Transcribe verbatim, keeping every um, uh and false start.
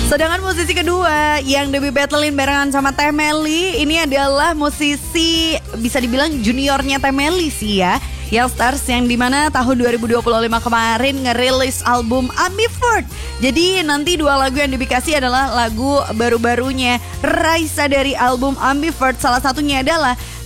Sedangkan musisi kedua yang debut battlein barengan sama Teh Meli, ini adalah musisi bisa dibilang juniornya Teh Meli sih ya, Yellstars, yang dimana tahun dua ribu dua puluh lima kemarin ngerilis album Ambivert. Jadi nanti dua lagu yang dikasih adalah lagu baru-barunya Raisa dari album Ambivert. Salah satunya adalah